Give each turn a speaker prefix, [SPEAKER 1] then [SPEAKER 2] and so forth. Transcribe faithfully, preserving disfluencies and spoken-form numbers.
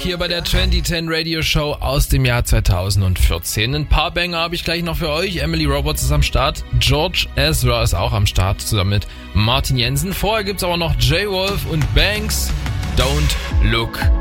[SPEAKER 1] Hier bei der zwanzig zehn Radio Show aus dem Jahr zweitausendvierzehn. Ein paar Banger habe ich gleich noch für euch. Emily Roberts ist am Start. George Ezra ist auch am Start, zusammen mit Martin Jensen. Vorher gibt's aber noch J-Wolf und Banks. Don't Look